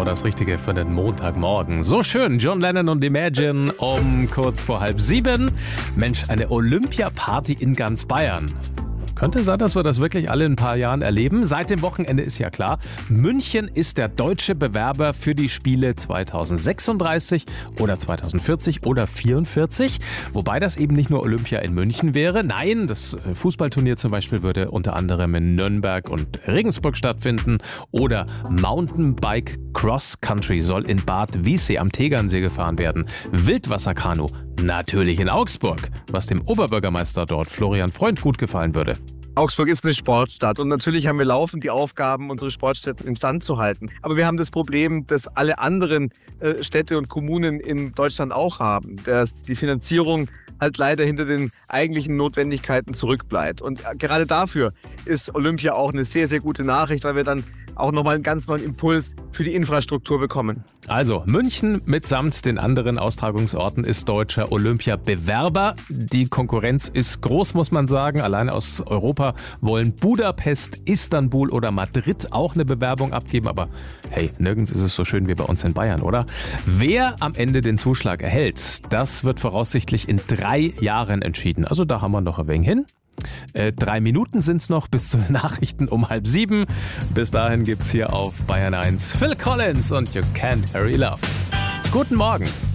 genau das Richtige für den Montagmorgen. So schön, John Lennon und Imagine um kurz vor 6:30. Mensch, eine Olympiaparty in ganz Bayern. Könnte sein, dass wir das wirklich alle in ein paar Jahren erleben. Seit dem Wochenende ist ja klar, München ist der deutsche Bewerber für die Spiele 2036 oder 2040 oder 44. Wobei das eben nicht nur Olympia in München wäre. Nein, das Fußballturnier zum Beispiel würde unter anderem in Nürnberg und Regensburg stattfinden. Oder Mountainbike Cross Country soll in Bad Wiessee am Tegernsee gefahren werden. Wildwasserkanu natürlich in Augsburg, was dem Oberbürgermeister dort Florian Freund gut gefallen würde. Augsburg ist eine Sportstadt und natürlich haben wir laufend die Aufgaben, unsere Sportstätten instand zu halten. Aber wir haben das Problem, das alle anderen Städte und Kommunen in Deutschland auch haben, dass die Finanzierung halt leider hinter den eigentlichen Notwendigkeiten zurückbleibt. Und gerade dafür ist Olympia auch eine sehr, sehr gute Nachricht, weil wir dann auch nochmal einen ganz neuen Impuls für die Infrastruktur bekommen. Also München mitsamt den anderen Austragungsorten ist deutscher Olympiabewerber. Die Konkurrenz ist groß, muss man sagen. Allein aus Europa wollen Budapest, Istanbul oder Madrid auch eine Bewerbung abgeben. Aber hey, nirgends ist es so schön wie bei uns in Bayern, oder? Wer am Ende den Zuschlag erhält, das wird voraussichtlich in 3 Jahren entschieden. Also da haben wir noch ein wenig hin. 3 Minuten sind es noch bis zu den Nachrichten um 6:30. Bis dahin gibt's hier auf Bayern 1 Phil Collins und You Can't Hurry Love. Guten Morgen.